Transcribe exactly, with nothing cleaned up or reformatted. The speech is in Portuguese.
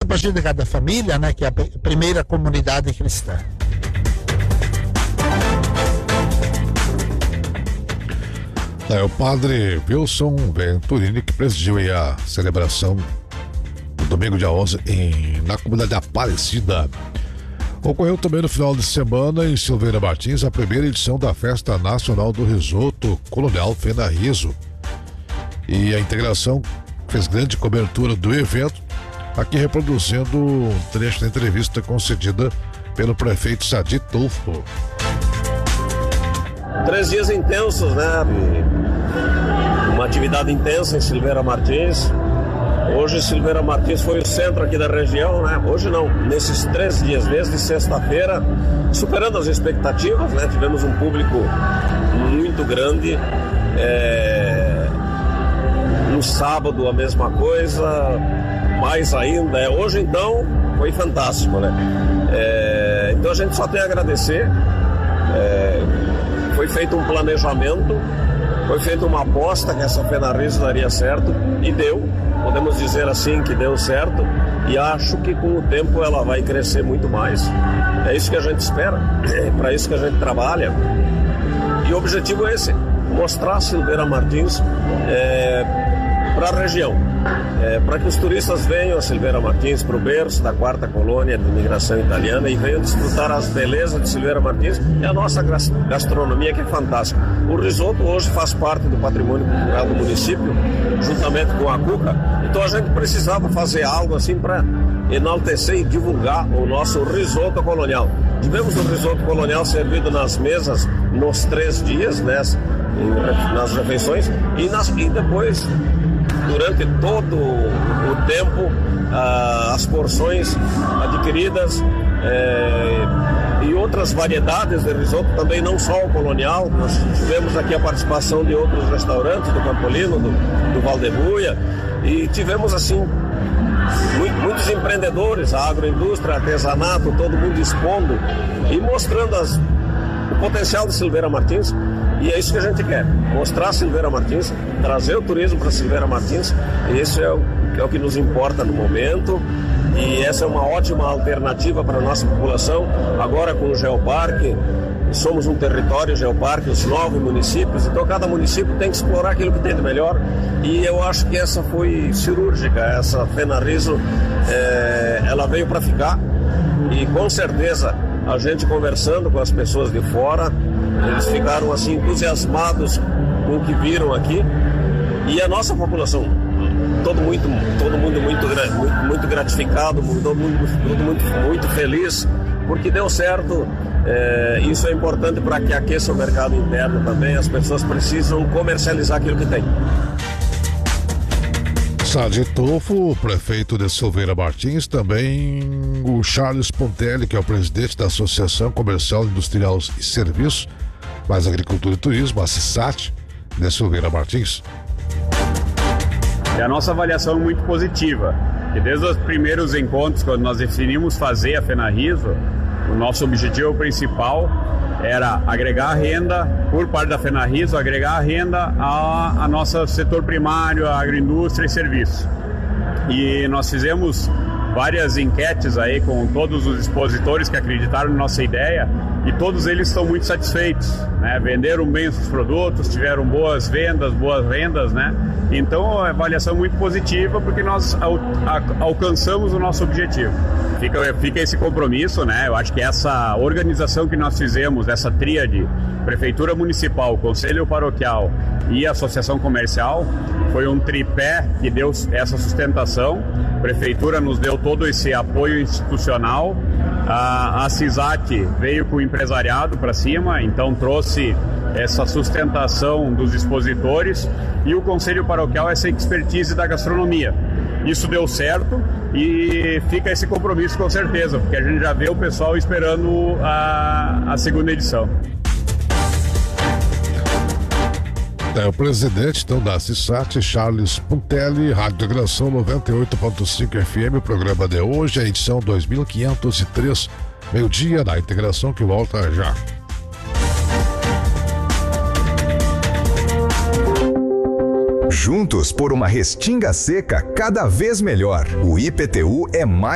partir de cada família, né, que é a primeira comunidade cristã. É o padre Wilson Venturini que presidiu aí a celebração do domingo dia onze em, na comunidade Aparecida. Ocorreu também no final de semana em Silveira Martins a primeira edição da Festa Nacional do Risoto Colonial Fenarriso. E a integração fez grande cobertura do evento, aqui reproduzindo um trecho da entrevista concedida pelo prefeito Sadi Tufo. Três dias intensos, né? Uma atividade intensa em Silveira Martins. Hoje Silveira Martins foi o centro aqui da região, né? Hoje não, nesses três dias, desde sexta-feira, superando as expectativas, né? Tivemos um público muito grande. É... No sábado a mesma coisa, mais ainda. É... Hoje então foi fantástico, né? É... Então a gente só tem a agradecer. É... Foi feito um planejamento, foi feita uma aposta que essa Fenarriso daria certo e deu, podemos dizer assim que deu certo, e acho que com o tempo ela vai crescer muito mais. É isso que a gente espera, é para isso que a gente trabalha, e o objetivo é esse, mostrar Silveira Martins é, para a região, é, para que os turistas venham a Silveira Martins, para o berço da quarta colônia de imigração italiana, e venham desfrutar as belezas de Silveira Martins e a nossa gastronomia, que é fantástica. O risoto hoje faz parte do patrimônio cultural do município, juntamente com a cuca, então a gente precisava fazer algo assim para enaltecer e divulgar o nosso risoto colonial. Tivemos o risoto colonial servido nas mesas nos três dias, né, nas refeições, e, nas, e depois, durante todo o tempo, ah, as porções adquiridas eh, e outras variedades de risoto, também não só o colonial. Nós tivemos aqui a participação de outros restaurantes do Campolino, do, do Valdebuia, e tivemos assim muitos empreendedores, a agroindústria, artesanato, todo mundo expondo e mostrando as, o potencial de Silveira Martins. E é isso que a gente quer, mostrar Silveira Martins, trazer o turismo para Silveira Martins, e isso é o, é o que nos importa no momento, e essa é uma ótima alternativa para a nossa população. Agora com o Geoparque, somos um território Geoparque, os nove municípios, então cada município tem que explorar aquilo que tem de melhor, e eu acho que essa foi cirúrgica, essa Fenarriso, é, ela veio para ficar, e com certeza a gente conversando com as pessoas de fora, eles ficaram assim entusiasmados com o que viram aqui, e a nossa população, todo, muito, todo mundo muito, muito, muito gratificado, todo mundo, todo mundo muito feliz, porque deu certo. É, isso é importante para que aqueça o mercado interno também. As pessoas precisam comercializar aquilo que tem. Sadi Tufo, prefeito de Silveira Martins, também o Charles Pontelli, que é o presidente da Associação Comercial, Industrial e Serviços, mais Agricultura e Turismo, a CISAT, de Silveira Martins. E a nossa avaliação é muito positiva, que desde os primeiros encontros, quando nós definimos fazer a Fenarriso, o nosso objetivo principal era agregar renda, por parte da Fenarriso, agregar renda a, a nosso setor primário, a agroindústria e serviços. E nós fizemos várias enquetes aí com todos os expositores que acreditaram na nossa ideia, e todos eles estão muito satisfeitos, né? Venderam bem os produtos, tiveram boas vendas, boas rendas, né? Então a avaliação é muito positiva, porque nós al- a- alcançamos o nosso objetivo. Fica, fica esse compromisso, né? Eu acho que essa organização que nós fizemos, essa tríade, Prefeitura Municipal, Conselho Paroquial e Associação Comercial, foi um tripé que deu essa sustentação. A Prefeitura nos deu todo esse apoio institucional. A, a CISAT veio com o empresariado para cima, então trouxe essa sustentação dos expositores, e o Conselho Paroquial essa expertise da gastronomia. Isso deu certo e fica esse compromisso com certeza, porque a gente já vê o pessoal esperando a, a segunda edição. É o presidente então da CISAT, Charles Pontelli, Rádio Integração noventa e oito ponto cinco F M, o programa de hoje, a edição dois mil quinhentos e três, meio-dia, da Integração, que volta já. Juntos por uma restinga seca cada vez melhor. O I P T U é mais